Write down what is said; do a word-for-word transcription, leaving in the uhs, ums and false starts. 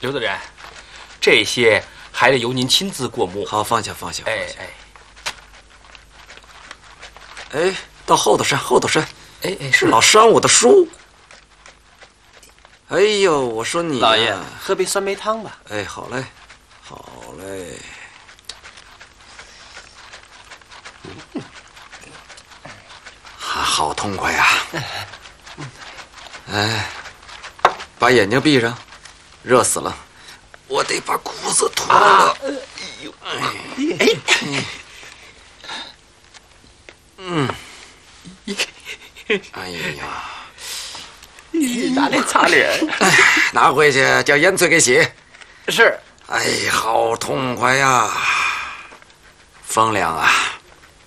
刘大人，这些还得由您亲自过目。 好，放下，放下。 哎哎哎，到后头山，后头山。 哎哎， 是老商务的书。哎呦，我说你、啊、 老爷，喝杯酸梅汤吧。 哎，好嘞，好嘞。好痛快呀！哎，把眼睛闭上，热死了，我得把裤子脱了。啊、哎呦，哎，嗯，哎呀， 你拿来擦脸， 拿回去叫烟翠给洗。 是。 哎，好痛快呀！风凉啊！